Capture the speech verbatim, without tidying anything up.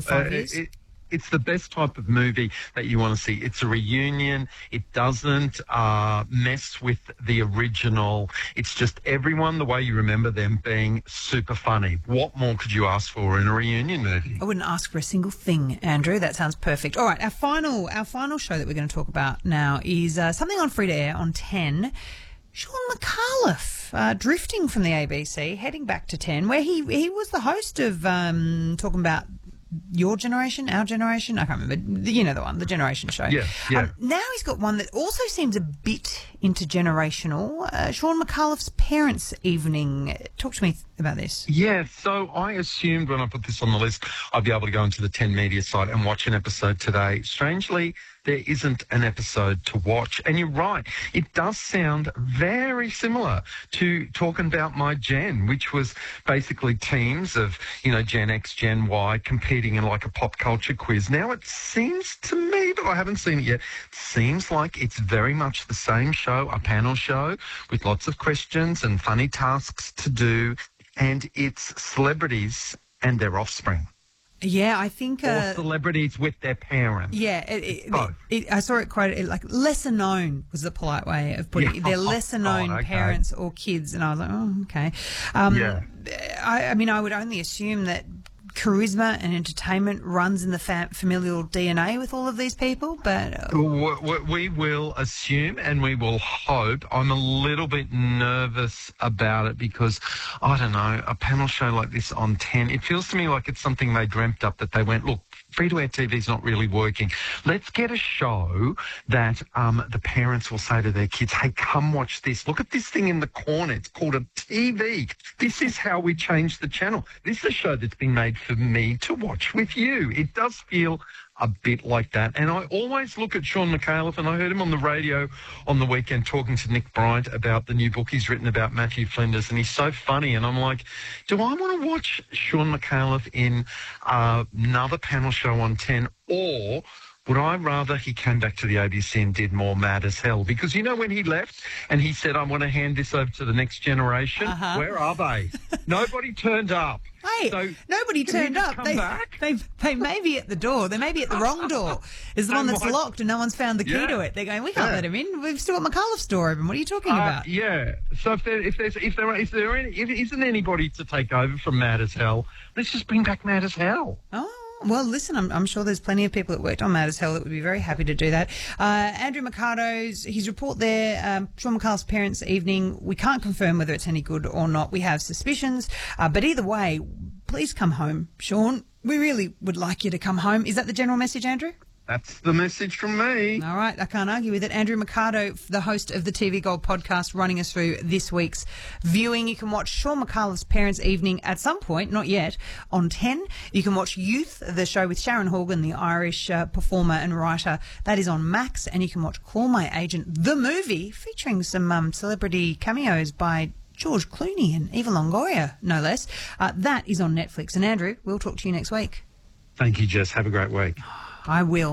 five uh, years? It, it's the best type of movie that you want to see. It's a reunion. It doesn't uh, mess with the original. It's just everyone the way you remember them being super funny. What more could you ask for in a reunion movie? I wouldn't ask for a single thing, Andrew. That sounds perfect. All right, our final our final show that we're going to talk about now is uh, something on free to air on ten. Sean McAuliffe, uh, drifting from the A B C, heading back to ten, where he he was the host of um, talking about your generation, our generation. I can't remember. You know the one, the Generation Show. Yeah, yeah. Um, now he's got one that also seems a bit intergenerational. Uh, Sean McAuliffe's Parents' Evening. Talk to me about this. Yeah, so I assumed when I put this on the list, I'd be able to go into the ten Media site and watch an episode today. Strangely, there isn't an episode to watch. And you're right, it does sound very similar to talking about my gen, which was basically teams of, you know, Gen X, Gen Y competing in like a pop culture quiz. Now it seems to me, but I haven't seen it yet, seems like it's very much the same show, a panel show with lots of questions and funny tasks to do. And it's celebrities and their offspring. Yeah, I think... Uh, or celebrities with their parents. Yeah, it, it, Both. It, it, I saw it quoted, it, like, lesser known was the polite way of putting Yeah. it. They're lesser known Oh, okay. parents or kids. And I was like, oh, okay. Um, Yeah. I, I mean, I would only assume that charisma and entertainment runs in the fam- familial D N A with all of these people, but... Uh, W- w- We will assume and we will hope. I'm a little bit nervous about it because, I don't know, a panel show like this on ten, it feels to me like it's something they dreamt up that they went, look, free-to-air T V is not really working. Let's get a show that um, the parents will say to their kids, hey, come watch this. Look at this thing in the corner. It's called a T V. This is how we change the channel. This is a show that's been made for me to watch with you. It does feel a bit like that. And I always look at Sean McAuliffe, and I heard him on the radio on the weekend talking to Nick Bryant about the new book he's written about Matthew Flinders, and he's so funny. And I'm like, do I want to watch Sean McAuliffe in uh, another panel show on ten, or would I rather he came back to the A B C and did more Mad as Hell? Because, you know, when he left and he said, I want to hand this over to the next generation, Uh-huh. where are they? Nobody turned up. Hey, So, nobody can he turned just up. come They, back? they they may be at the door. They may be at the wrong door. Is the They one that's might- locked and no one's found the key Yeah. to it. They're going, we can't Yeah. let him in. We've still got McAuliffe's door open. What are you talking Uh, about? yeah. So if there, if there's, if there, is there any, if isn't anybody to take over from Mad as Hell, let's just bring back Mad as Hell. Oh, well, listen, I'm, I'm sure there's plenty of people that worked on Mad as Hell that would be very happy to do that. Uh, Andrew Mercado's, his report there, um, Sean McAuliffe's Parents' Evening, we can't confirm whether it's any good or not. We have suspicions, uh, but either way, please come home, Sean. We really would like you to come home. Is that the general message, Andrew? That's the message from me. All right, I can't argue with it. Andrew Mercado, the host of the T V Gold podcast, running us through this week's viewing. You can watch Sean McAuliffe's Parents' Evening at some point, not yet, on ten. You can watch Youth, the show with Sharon Horgan, the Irish uh, performer and writer. That is on Max. And you can watch Call My Agent, the movie, featuring some um, celebrity cameos by George Clooney and Eva Longoria, no less. Uh, that is on Netflix. And Andrew, we'll talk to you next week. Thank you, Jess. Have a great week. I will.